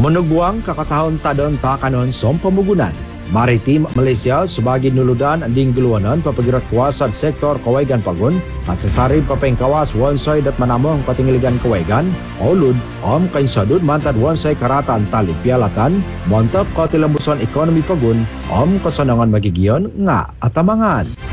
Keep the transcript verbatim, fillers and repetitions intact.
Menugbuang kakatahon tadon takanon som pamugunan. Maritim Malaysia sebagai nuludan anding geluanan papagirat kuasa sektor Kawaigan Pagun at sasari papengkawas wansay dat manamong katingiligan Kawaigan olud om kain sadud mantad wansay karatan tali pialatan montap katilambusan ekonomi Pagun om kasanangan magigiyon nga atamangan.